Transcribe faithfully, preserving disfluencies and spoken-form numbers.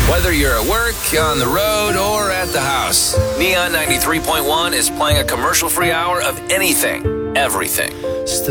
Whether you're at work, on the road, or at the house, Neon ninety-three point one is playing a commercial-free hour of anything, everything.